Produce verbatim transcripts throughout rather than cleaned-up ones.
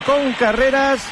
Con Carreras,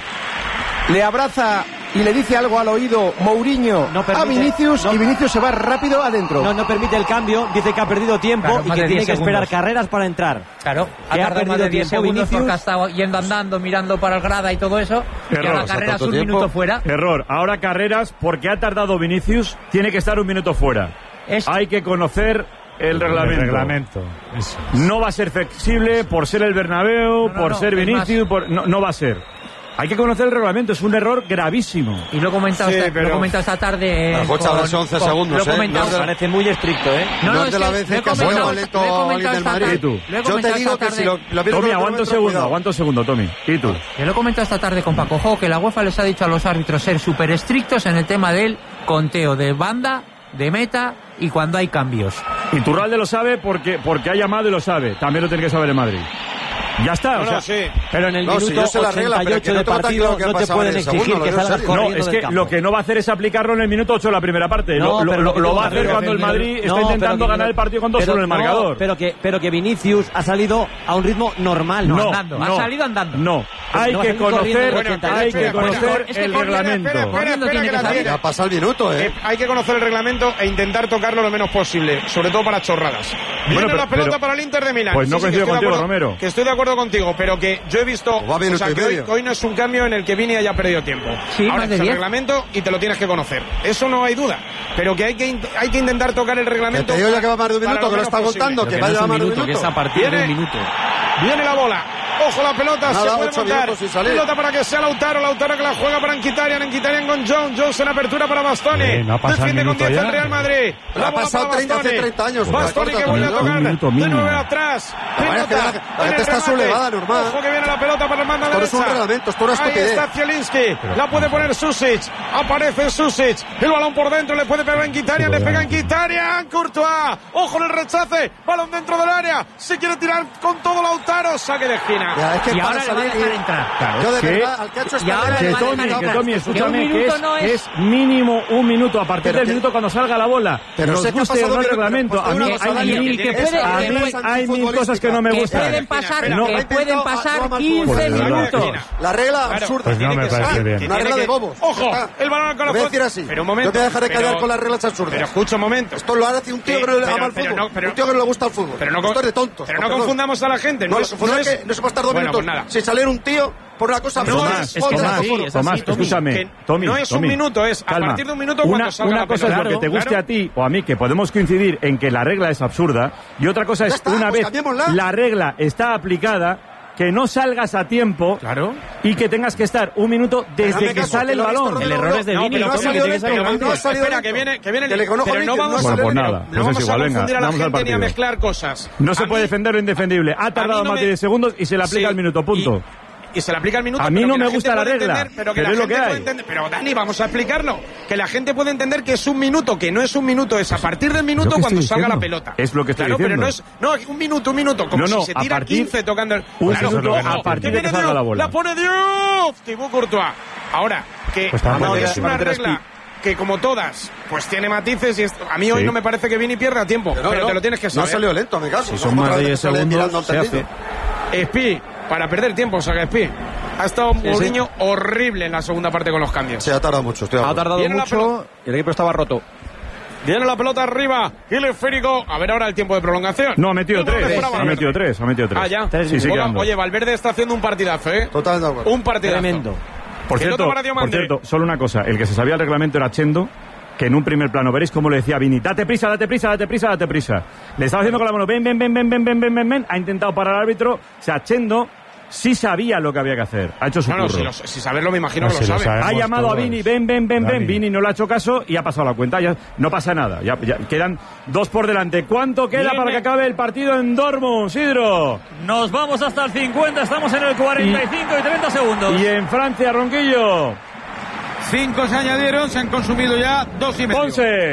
le abraza y le dice algo al oído Mourinho no permite, a Vinicius no, y Vinicius se va rápido adentro. No, no permite el cambio, dice que ha perdido tiempo claro, y que tiene que esperar Carreras para entrar. Claro, ha tardado más de diez segundos porque ha estado yendo andando, mirando para el grada y todo eso. Error, y ahora Carreras un tiempo. minuto fuera. Error, ahora Carreras, porque ha tardado Vinicius, tiene que estar un minuto fuera. Es... Hay que conocer el reglamento. El reglamento. Eso es. No va a ser flexible por ser el Bernabéu, no, no, por no, ser Vinicius, por... No, no va a ser. Hay que conocer el reglamento, es un error gravísimo. Y lo he comentado, sí, esta, pero... lo he comentado esta tarde. La fecha de once segundos, ¿eh? No de... Parece muy estricto, ¿eh? No, no, no es de la vez que se ha lento a alguien del Madrid. ¿Y tú? Yo te digo que si lo, lo Tommy, aguanta un segundo, aguanta un segundo, Tommy. ¿Y tú? Yo lo he comentado esta tarde con Paco Jo, que la UEFA les ha dicho a los árbitros ser súper estrictos en el tema del conteo de banda, de meta y cuando hay cambios. Y Turralde lo sabe porque, porque ha llamado y lo sabe. También lo tiene que saber el Madrid. Ya está, no, o sea, no, sí. Pero en el no, minuto si ochenta y ocho de partido no te pueden exigir segundo, que salgas corriendo. No, es que del campo. Lo que no va a hacer es aplicarlo en el minuto ocho de la primera parte. No, lo, lo, lo, lo va a hacer cuando el Madrid no, está intentando ganar el partido con dos uno en el marcador. No, pero que pero que Vinicius ha salido a un ritmo normal, no, andando, no, ha salido andando. No, pues hay, no que conocer, bueno, hay que conocer es que el reglamento. Espera, espera, espera, que la ya pasa el minuto, eh. Hay que conocer el reglamento e intentar tocarlo lo menos posible, sobre todo para chorradas. Viene la pelota para el Inter de Milán. Pues no coincido contigo, Romero. Que estoy de acuerdo contigo, pero que yo he visto, o sea, que hoy, hoy no es un cambio en el que Vini haya perdido tiempo. Sí, ahora es el reglamento y te lo tienes que conocer. Eso no hay duda. Pero que hay que hay que intentar tocar el reglamento. Que te digo ya que va más de un minuto, que lo está contando, que vaya más de un minuto. Que es a partir de un minuto. Viene la bola. Ojo la pelota, nada, se puede montar. Pelota para que sea Lautaro, Lautaro que la juega para Mkhitaryan, Mkhitaryan con Jones, Jones en apertura para Bastoni. Eh, no defiende con diez el Real Madrid. La ha pasado treinta, hace treinta años. Bastoni que vuelve a tocar de nuevo atrás. Pelota, la gente está sublevada, normal. Ojo que viene la pelota para el mando a la derecha. Esto es un reglamento, esto es una estupidez. Ahí está Zielinski, la puede poner Susic. Aparece Susic, el balón por dentro, le puede pegar Mkhitaryan, le pega Mkhitaryan, Courtois. Ojo en el rechace, balón dentro del área. Se quiere tirar con todo Lautaro, saque de esquina. Ya, es que y ahora le va a dejar entrar. Claro, yo de que, verdad, al que ha hecho y ahora que Tommy, que Tommy, escúchame, que es, no es... es mínimo un minuto a partir pero del que, minuto cuando salga la bola. Pero nos guste o no el reglamento. A mí hay mil, que puede, a mí hay mil cosas que no me gustan. Que pueden pasar, no, que pueden pasar quince minutos. La regla absurda. Pues no me parece bien. Una regla de bobos. Ojo, el balón con los voy a decir así. Pero un momento. Yo te dejaré callar con las reglas absurdas. Pero escucha un momento. Esto lo hace un tío que no le ama el fútbol. Un tío que no le gusta el fútbol. Esto es de tontos. Pero no confundamos a la gente. No se puede estar dos minutos sin salir un tío por una cosa. Tomás, Tomás, escúchame. Tommy, no es un minuto, es a partir de un minuto cuando salga una cosa es lo que te guste a ti o a mí, que podemos coincidir en que la regla es absurda, y otra cosa es una vez la regla está aplicada, que no salgas a tiempo, claro, y que tengas que estar un minuto desde que sale el balón. El error es de Vini. No ha salido lento. Espera, que viene, que viene. Pero no vamos a confundir a la gente ni a mezclar cosas. No se puede defender lo indefendible. Ha tardado más de diez segundos y se le aplica el minuto, punto. Y se le aplica el minuto. A mí no me gusta la regla, pero que la gente puede entender. Pero Dani, vamos a explicarlo. Que la gente puede entender que es un minuto, que no es un minuto, es a partir del minuto cuando salga la pelota. Es lo que estoy diciendo. Claro, pero no es no un minuto, un minuto, como si se tira quince tocando el un minuto a partir de que salga la bola. La pone Dios, Thibaut Courtois. Ahora que es una regla que como todas, pues tiene matices y esto, a mí hoy sí. no me parece que Vini pierda tiempo, pero, pero no, te lo tienes que saber. No ha salido lento, me cago. Si son más de diez segundos, se hace. Espi, para perder tiempo, saca Espi. Ha estado sí, Mourinho sí. horrible en la segunda parte con los cambios. Se ha tardado mucho. Estoy ha tardado Viene mucho y el equipo estaba roto. Viene la pelota arriba, el esférico. A ver ahora el tiempo de prolongación. No, ha metido tres. tres. Ha metido tres, ha metido tres. Ah, ya. Tres sí, sí, oye, Valverde está haciendo un partidazo, ¿eh? Totalmente de acuerdo. Un partidazo. Tremendo. Por cierto, por cierto, solo una cosa. El que se sabía el reglamento era Chendo, que en un primer plano, veréis cómo le decía a Vini, date prisa, date prisa, date prisa, date prisa. Le estaba haciendo con la mano, ven, ven, ven, ven, ven, ven, ven, ven, ven. Ha intentado parar al árbitro. O sea, Chendo sí sabía lo que había que hacer. Ha hecho su no, no, curro. Si, lo, si saberlo me imagino no, que lo si sabe. Lo ha llamado todos. A Vini, ven, ven, ven, ven. Vini no le ha hecho caso y ha pasado la cuenta. Ya, no pasa nada. Ya, ya quedan dos por delante. ¿Cuánto queda Viene. para que acabe el partido en Dortmund, Sidro? Nos vamos hasta el cincuenta. Estamos en el cuarenta y cinco y, y treinta segundos. Y en Francia, Ronquillo. Cinco se añadieron, se han consumido ya dos y medio. Ponce.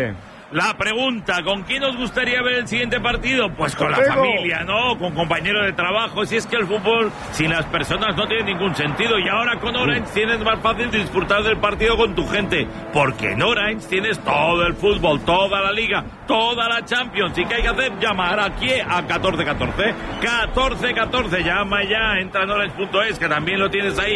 La pregunta, ¿con quién os gustaría ver el siguiente partido? Pues con la familia, ¿no? Con compañeros de trabajo. Si es que el fútbol sin las personas no tiene ningún sentido. Y ahora con Orange tienes más fácil disfrutar del partido con tu gente. Porque en Orange tienes todo el fútbol, toda la liga, toda la Champions. ¿Y qué hay que hacer? Llamar aquí a catorce catorce. catorce catorce, llama ya, entra en orange punto es, que también lo tienes ahí.